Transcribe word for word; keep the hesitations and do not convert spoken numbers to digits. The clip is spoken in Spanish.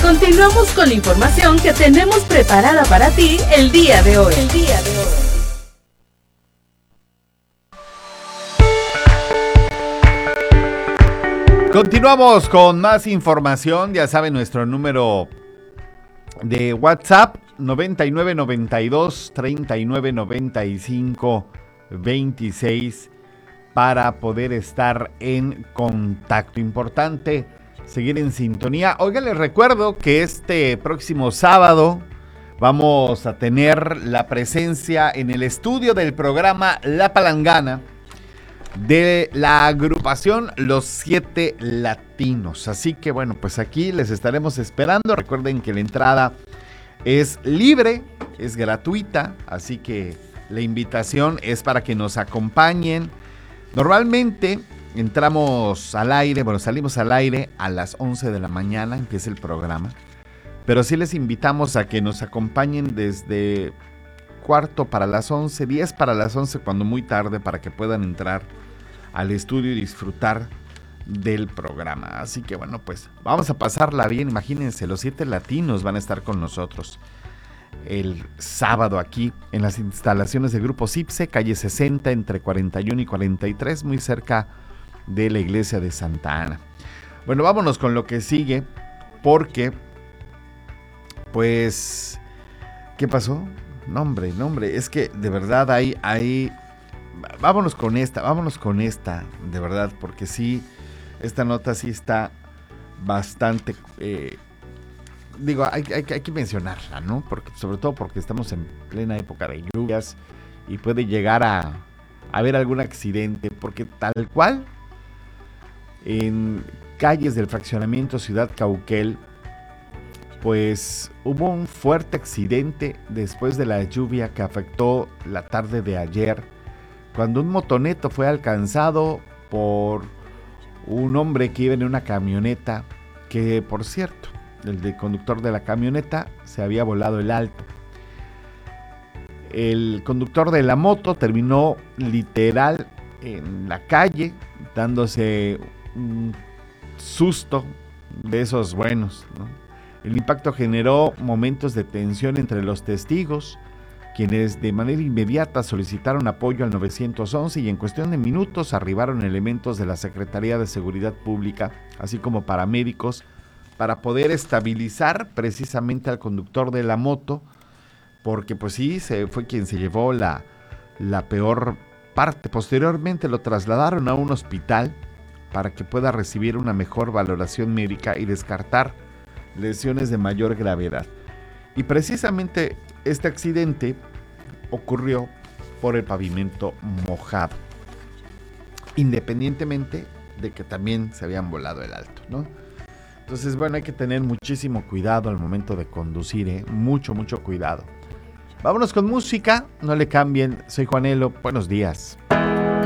Continuamos con la información que tenemos preparada para ti el día de hoy. El día de hoy. Continuamos con más información. Ya saben, nuestro número de WhatsApp noventa y nueve noventa y dos treinta y nueve noventa y cinco veintiséis para poder estar en contacto. Importante seguir en sintonía. Oiga, les recuerdo que este próximo sábado vamos a tener la presencia en el estudio del programa La Palangana de la agrupación Los Siete Latinos. Así que bueno, pues aquí les estaremos esperando. Recuerden que la entrada es libre, es gratuita, así que la invitación es para que nos acompañen. Normalmente entramos al aire, bueno, salimos al aire a las once de la mañana, empieza el programa, pero sí les invitamos a que nos acompañen desde cuarto para las once, diez para las once, cuando muy tarde, para que puedan entrar al estudio y disfrutar del programa. Así que bueno, pues vamos a pasarla bien. Imagínense, los Siete Latinos van a estar con nosotros el sábado aquí en las instalaciones de Grupo Cipse, calle sesenta, entre cuarenta y uno y cuarenta y tres, muy cerca de la iglesia de Santa Ana. Bueno, vámonos con lo que sigue, porque pues ¿qué pasó? No hombre, no hombre, es que de verdad hay, hay vámonos con esta, vámonos con esta, de verdad, porque sí, esta nota sí está bastante, eh, digo, hay, hay, hay que mencionarla, ¿no? Porque, sobre todo porque estamos en plena época de lluvias y puede llegar a, a haber algún accidente, porque tal cual, en calles del fraccionamiento Ciudad Cauquel, pues hubo un fuerte accidente después de la lluvia que afectó la tarde de ayer, cuando un motoneto fue alcanzado por un hombre que iba en una camioneta, que por cierto, el de conductor de la camioneta se había volado el alto. El conductor de la moto terminó literal en la calle, dándose un susto de esos buenos, ¿no? El impacto generó momentos de tensión entre los testigos, quienes de manera inmediata solicitaron apoyo al nueve once y en cuestión de minutos arribaron elementos de la Secretaría de Seguridad Pública, así como paramédicos, para poder estabilizar precisamente al conductor de la moto, porque pues sí, se fue quien se llevó la, la peor parte. Posteriormente lo trasladaron a un hospital para que pueda recibir una mejor valoración médica y descartar lesiones de mayor gravedad. Y precisamente este accidente ocurrió por el pavimento mojado, independientemente de que también se habían volado el alto, ¿no? Entonces, bueno, hay que tener muchísimo cuidado al momento de conducir, ¿eh? Mucho, mucho cuidado. Vámonos con música, no le cambien. Soy Juanelo, buenos días.